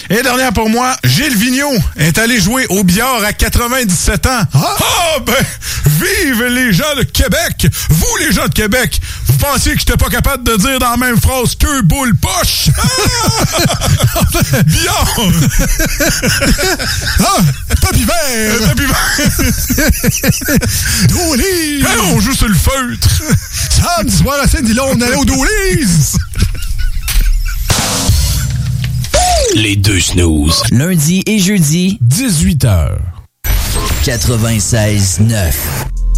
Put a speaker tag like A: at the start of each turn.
A: Et dernière pour moi, Gilles Vigneault est allé jouer au billard à 97 ans. Vive les gens de Québec! Vous, les gens de Québec, vous pensiez que j'étais pas capable de dire dans la même phrase queue, boule, poche? Billard!
B: Tapis vert!
A: Tapis vert!
B: Doolies!
A: Quand on joue sur le feutre!
B: Samedi soir à Saint-Dillon, on allait au Doolies!
C: Les deux snooze.
D: Lundi et jeudi,
B: 18h.
D: 96.9.